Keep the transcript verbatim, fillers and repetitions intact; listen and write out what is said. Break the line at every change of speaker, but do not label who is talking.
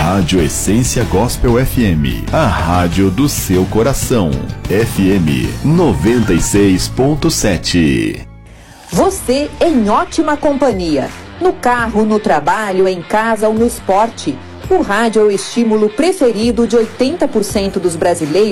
Rádio Essência Gospel F M, a rádio do seu coração. F M noventa e seis ponto sete.
Você em ótima companhia. No carro, no trabalho, em casa ou no esporte. O rádio é o estímulo preferido de oitenta por cento dos brasileiros